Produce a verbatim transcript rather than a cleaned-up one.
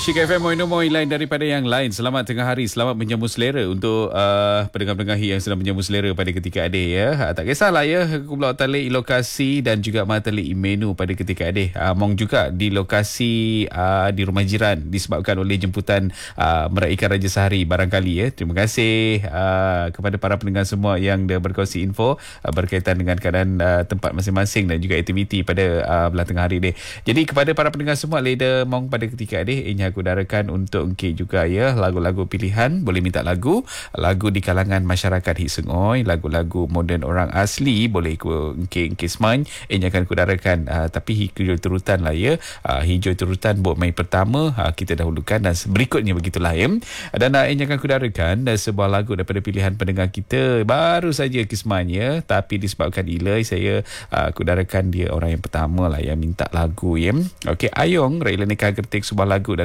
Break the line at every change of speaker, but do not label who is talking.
Asyik F M Moino Moi lain daripada yang lain. Selamat tengah hari, selamat menjamu selera untuk uh, pendengar-pendengar yang sedang menjamu selera pada ketika adik ya. Uh, tak kisahlah ya, aku pula talik lokasi dan juga matalik menu pada ketika adik. Uh, Mong juga di lokasi uh, di rumah jiran disebabkan oleh jemputan uh, meraihkan Raja Sehari barangkali ya. Terima kasih uh, kepada para pendengar semua yang dah berkongsi info uh, berkaitan dengan keadaan uh, tempat masing-masing dan juga aktiviti pada uh, belah tengah hari ni. Jadi kepada para pendengar semua, Leda Mong pada ketika adik ini aku darakan untuk engkau juga ya, lagu-lagu pilihan, boleh minta lagu lagu di kalangan masyarakat Hit Sengoi, lagu-lagu moden orang asli boleh ku engkau engkau semain ini akan aku darakan, uh, tapi hijau turutan lah ya, uh, hijau turutan buat Mei pertama uh, kita dahulukan dan berikutnya begitulah ya. Dan uh, ini akan aku darakan dan sebuah lagu daripada pilihan pendengar kita baru saja kisman ya, tapi disebabkan delay saya uh, aku darakan dia orang yang pertama lah yang minta lagu ya. Okey, Ayong Raila Nikah Gertik, sebuah lagu